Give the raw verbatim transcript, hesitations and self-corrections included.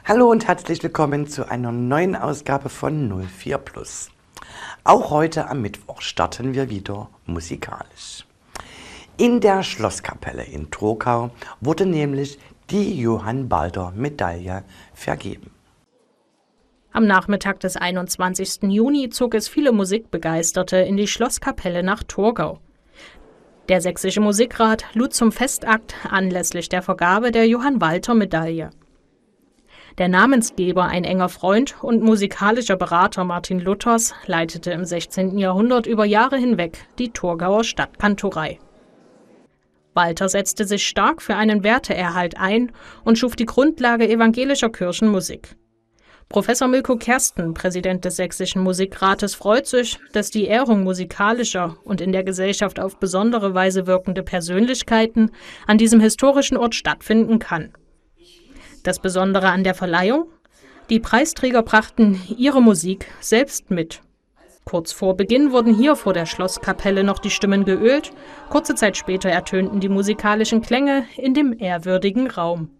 Hallo und herzlich willkommen zu einer neuen Ausgabe von null vier Plus. Auch heute am Mittwoch starten wir wieder musikalisch. In der Schlosskapelle in Torgau wurde nämlich die Johann-Balder-Medaille vergeben. Am Nachmittag des einundzwanzigsten Juni zog es viele Musikbegeisterte in die Schlosskapelle nach Torgau. Der Sächsische Musikrat lud zum Festakt anlässlich der Vergabe der Johann-Walter-Medaille. Der Namensgeber, ein enger Freund und musikalischer Berater Martin Luthers, leitete im sechzehnten Jahrhundert über Jahre hinweg die Torgauer Stadtkantorei. Walter setzte sich stark für einen Werteerhalt ein und schuf die Grundlage evangelischer Kirchenmusik. Professor Milko Kersten, Präsident des Sächsischen Musikrates, freut sich, dass die Ehrung musikalischer und in der Gesellschaft auf besondere Weise wirkende Persönlichkeiten an diesem historischen Ort stattfinden kann. Das Besondere an der Verleihung? Die Preisträger brachten ihre Musik selbst mit. Kurz vor Beginn wurden hier vor der Schlosskapelle noch die Stimmen geölt, kurze Zeit später ertönten die musikalischen Klänge in dem ehrwürdigen Raum.